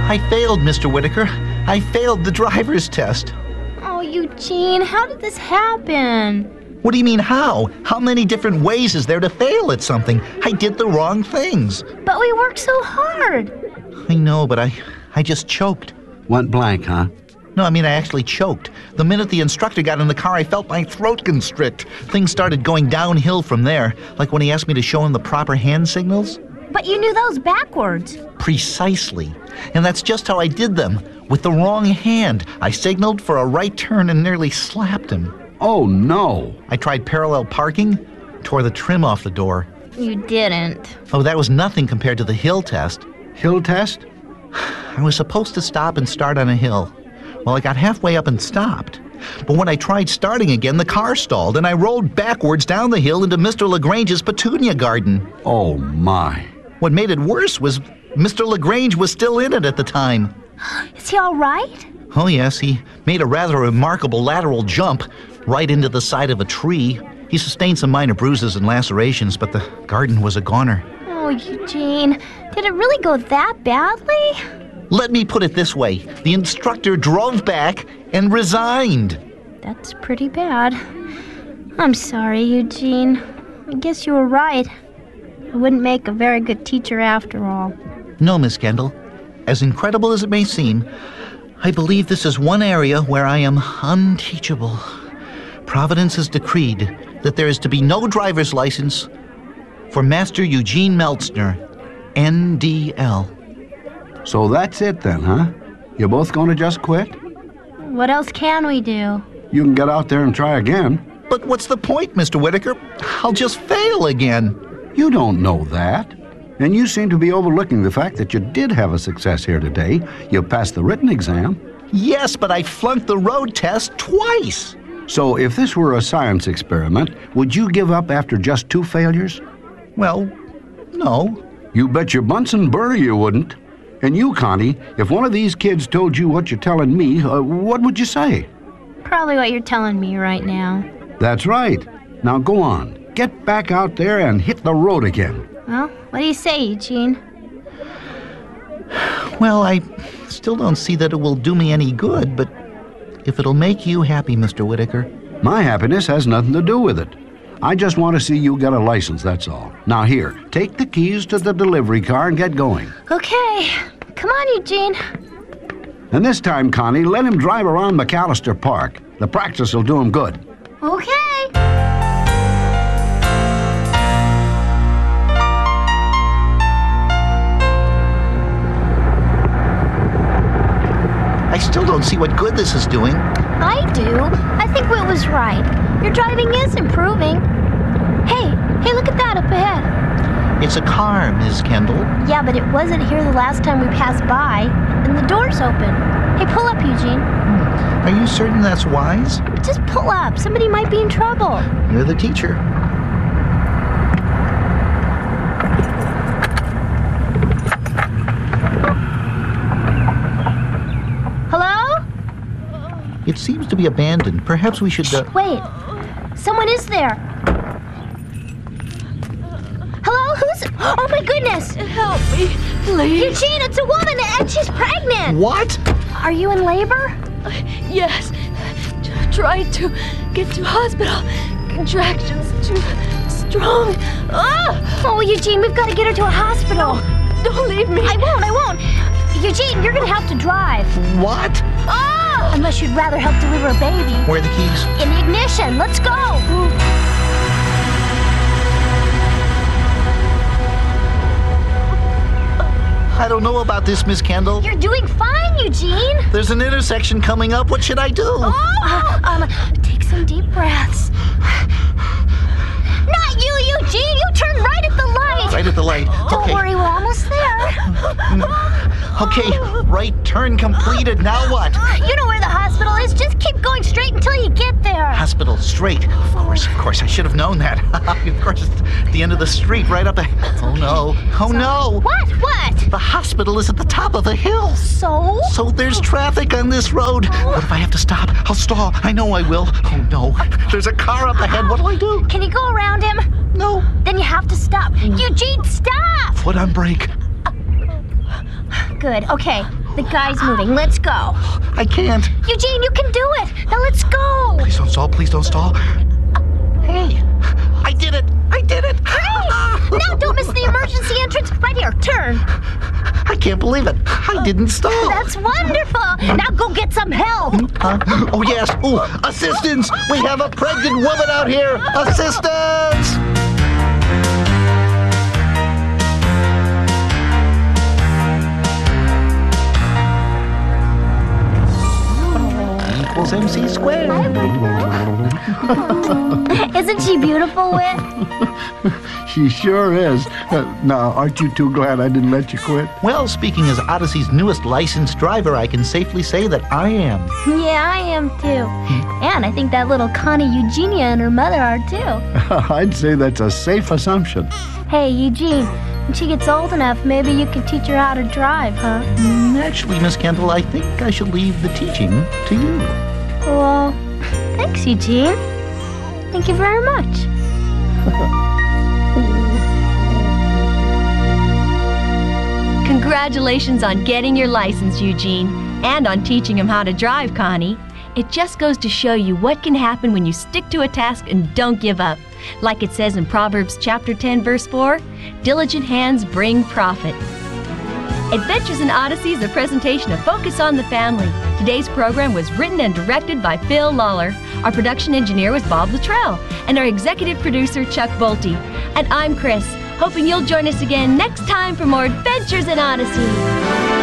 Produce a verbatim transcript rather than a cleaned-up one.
I failed, Mister Whitaker. I failed the driver's test. Oh, Eugene, how did this happen? What do you mean, how? How many different ways is there to fail at something? I did the wrong things. But we worked so hard. I know, but I, I just choked. Went blank, huh? No, I mean, I actually choked. The minute the instructor got in the car, I felt my throat constrict. Things started going downhill from there, like when he asked me to show him the proper hand signals. But you knew those backwards. Precisely. And that's just how I did them. With the wrong hand, I signaled for a right turn and nearly slapped him. Oh, no. I tried parallel parking, tore the trim off the door. You didn't. Oh, that was nothing compared to the hill test. Hill test? I was supposed to stop and start on a hill. Well, I got halfway up and stopped. But when I tried starting again, the car stalled, and I rolled backwards down the hill into Mister LaGrange's petunia garden. Oh, my. What made it worse was Mister LaGrange was still in it at the time. Is he all right? Oh, yes, he made a rather remarkable lateral jump right into the side of a tree. He sustained some minor bruises and lacerations, but the garden was a goner. Oh, Eugene, did it really go that badly? Let me put it this way. The instructor drove back and resigned. That's pretty bad. I'm sorry, Eugene. I guess you were right. I wouldn't make a very good teacher after all. No, Miss Kendall. As incredible as it may seem, I believe this is one area where I am unteachable. Providence has decreed that there is to be no driver's license for Master Eugene Meltzner, N D L. So that's it then, huh? You're both going to just quit? What else can we do? You can get out there and try again. But what's the point, Mister Whitaker? I'll just fail again. You don't know that. And you seem to be overlooking the fact that you did have a success here today. You passed the written exam. Yes, but I flunked the road test twice. So if this were a science experiment, would you give up after just two failures? Well, no. You bet your Bunsen burner you wouldn't. And you, Connie, if one of these kids told you what you're telling me, uh, what would you say? Probably what you're telling me right now. That's right. Now go on. Get back out there and hit the road again. Well, what do you say, Eugene? Well, I still don't see that it will do me any good, but if it'll make you happy, Mister Whitaker. My happiness has nothing to do with it. I just want to see you get a license, that's all. Now here, take the keys to the delivery car and get going. Okay. Come on, Eugene. And this time, Connie, let him drive around McAllister Park. The practice will do him good. Okay. I still don't see what good this is doing. I do. I think Whit was right. Your driving is improving. Hey, hey, look at that up ahead. It's a car, Miss Kendall. Yeah, but it wasn't here the last time we passed by, and the door's open. Hey, pull up, Eugene. Hmm. Are you certain that's wise? Just pull up. Somebody might be in trouble. You're the teacher. Hello? It seems to be abandoned. Perhaps we should... Uh... Wait. Someone is there. Hello? Who's... Oh, my goodness. Help me, please. Eugene, it's a woman, and she's pregnant. What? Are you in labor? Yes. T- Tried to get to hospital. Contractions too strong. Ah! Oh, Eugene, we've got to get her to a hospital. Don't leave me. I won't, I won't. Eugene, you're going to have to drive. What? Ah! Unless you'd rather help deliver a baby. Where are the keys? In the ignition. Let's go. I don't know about this, Miss Kendall. You're doing fine, Eugene. There's an intersection coming up. What should I do? Oh! Um, take some deep breaths. Not you, Eugene. You turn right at the light. Right at the light. Don't Okay. worry, we're almost there. Okay, right turn completed. Now what? You know where the hospital is. Just keep going straight until you get there. Hospital, straight. Of course, of course. I should have known that. Of course, it's at the end of the street, right up there. Oh, no. Oh, no. What? What? The hospital is at the top of the hill. So? So there's traffic on this road. What if I have to stop? I'll stall. I know I will. Oh, no. There's a car up ahead. What do I do? Can you go around him? No. Then you have to stop. Eugene, stop! Foot on brake. Good. Okay. The guy's moving. Let's go. I can't. Eugene, you can do it. Now let's go. Please don't stall. Please don't stall. Hey, I did it. I did it. Hurry! Now don't miss the emergency entrance. Right here. Turn. I can't believe it. I didn't stall. That's wonderful. Now go get some help. Uh, oh, yes. Oh, assistance. We have a pregnant woman out here. Assistance. Equals M C squared. Isn't she beautiful, Whit? She sure is. Uh, now, aren't you too glad I didn't let you quit? Well, speaking as Odyssey's newest licensed driver, I can safely say that I am. Yeah, I am too. And I think that little Connie Eugenia and her mother are too. I'd say that's a safe assumption. Hey, Eugene, when she gets old enough, maybe you can teach her how to drive, huh? Mm, Actually, Miss Kendall, I think I should leave the teaching to you. Well, thanks, Eugene. Thank you very much. Congratulations on getting your license, Eugene, and on teaching him how to drive, Connie. It just goes to show you what can happen when you stick to a task and don't give up. Like it says in Proverbs chapter ten, verse four, diligent hands bring profit. Adventures in Odyssey is a presentation of Focus on the Family. Today's program was written and directed by Phil Lawler. Our production engineer was Bob Luttrell, and our executive producer, Chuck Bolte. And I'm Chris, hoping you'll join us again next time for more Adventures in Odyssey.